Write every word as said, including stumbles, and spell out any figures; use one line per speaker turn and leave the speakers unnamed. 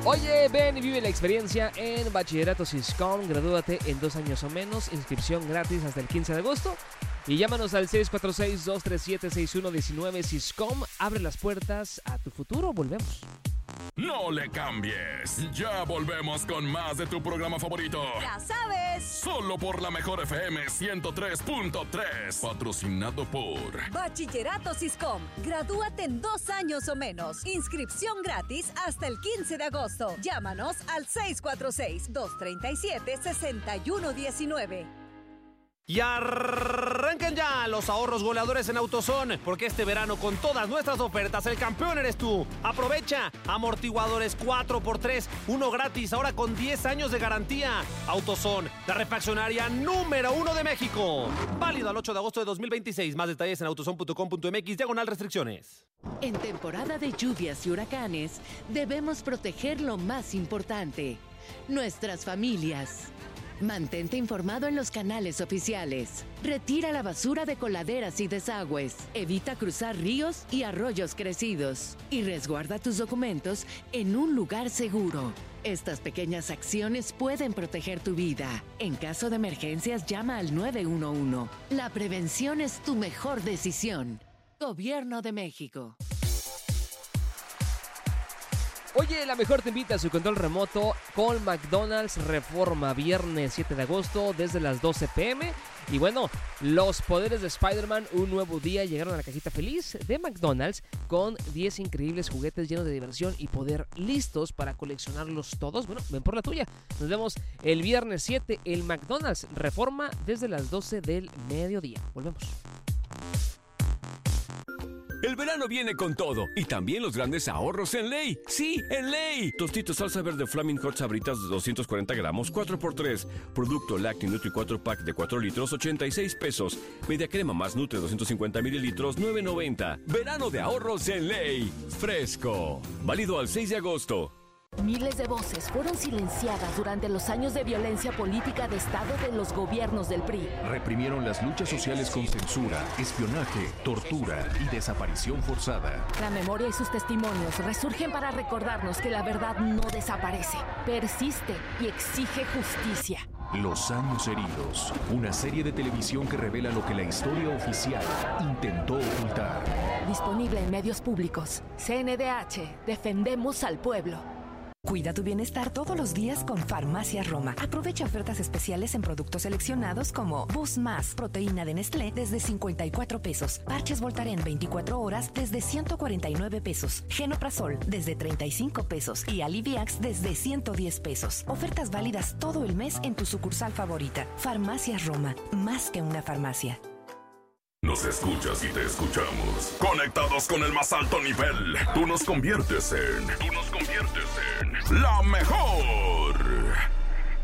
Oye, ven y vive la experiencia en Bachillerato Siscom. Gradúate en dos años o menos. Inscripción gratis hasta el quince de agosto. Y llámanos al seis cuatro seis, dos tres siete, seis uno uno nueve. Siscom abre las puertas a tu futuro. Volvemos.
No le cambies. Ya volvemos con más de tu programa favorito.
Ya sabes.
Solo por la mejor F M ciento tres punto tres. Patrocinado por
Bachillerato Siscom. Gradúate en dos años o menos. Inscripción gratis hasta el quince de agosto. Llámanos al seis cuatro seis, dos tres siete, seis uno uno nueve.
Y arranquen ya los ahorros goleadores en AutoZone, porque este verano con todas nuestras ofertas el campeón eres tú. Aprovecha amortiguadores cuatro por tres, uno gratis, ahora con diez años de garantía. AutoZone, la refaccionaria número uno de México. Válido al ocho de agosto de dos mil veintiséis. Más detalles en autozone punto com punto m x, diagonal restricciones.
En temporada de lluvias y huracanes, debemos proteger lo más importante: nuestras familias. Mantente informado en los canales oficiales. Retira la basura de coladeras y desagües. Evita cruzar ríos y arroyos crecidos. Y resguarda tus documentos en un lugar seguro. Estas pequeñas acciones pueden proteger tu vida. En caso de emergencias, llama al nueve uno uno. La prevención es tu mejor decisión. Gobierno de México.
Oye, la mejor te invita a su control remoto con McDonald's Reforma, viernes siete de agosto desde las doce pe eme. Y bueno, los poderes de Spider-Man, un nuevo día, llegaron a la cajita feliz de McDonald's con diez increíbles juguetes llenos de diversión y poder, listos para coleccionarlos todos. Bueno, ven por la tuya. Nos vemos el viernes siete, el McDonald's Reforma desde las doce del mediodía. Volvemos.
El verano viene con todo y también los grandes ahorros en Ley. ¡Sí, en Ley! Tostitos salsa verde Flaming Hot Sabritas de doscientos cuarenta gramos, cuatro por tres. Producto Lácteo Nutri cuatro pack de cuatro litros, ochenta y seis pesos. Media crema más Nutre doscientos cincuenta mililitros, nueve noventa. Verano de ahorros en Ley. Fresco. Válido al seis de agosto.
Miles de voces fueron silenciadas durante los años de violencia política de Estado de los gobiernos del P R I.
Reprimieron las luchas sociales con censura, espionaje, tortura y desaparición forzada.
La memoria y sus testimonios resurgen para recordarnos que la verdad no desaparece, persiste y exige justicia.
Los años heridos, una serie de televisión que revela lo que la historia oficial intentó ocultar.
Disponible en medios públicos. C N D H, defendemos al pueblo.
Cuida tu bienestar todos los días con Farmacias Roma. Aprovecha ofertas especiales en productos seleccionados como Boost Más, proteína de Nestlé desde cincuenta y cuatro pesos, Parches Voltaren veinticuatro horas desde ciento cuarenta y nueve pesos, Genoprazol desde treinta y cinco pesos y Aliviax desde ciento diez pesos. Ofertas válidas todo el mes en tu sucursal favorita. Farmacias Roma, más que una farmacia.
Nos escuchas y te escuchamos. Conectados con el más alto nivel. Tú nos conviertes en... Tú nos conviertes en... ¡La mejor!